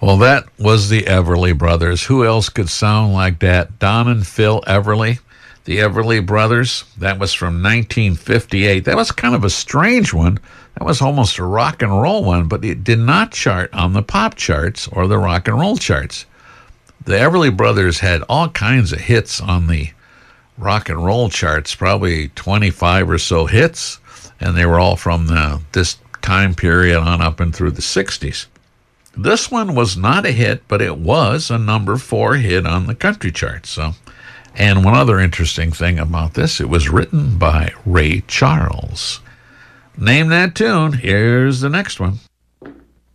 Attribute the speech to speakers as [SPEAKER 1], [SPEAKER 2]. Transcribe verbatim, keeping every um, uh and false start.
[SPEAKER 1] Well, that was the Everly Brothers. Who else could sound like that? Don and Phil Everly, the Everly Brothers. That was from nineteen fifty-eight. That was kind of a strange one. That was almost a rock and roll one, but it did not chart on the pop charts or the rock and roll charts. The Everly Brothers had all kinds of hits on the rock and roll charts, probably twenty-five or so hits, and they were all from the, this time period on up and through the sixties. This one was not a hit, but it was a number four hit on the country charts. So, and one other interesting thing about this, it was written by Ray Charles. Name that tune. Here's the next one.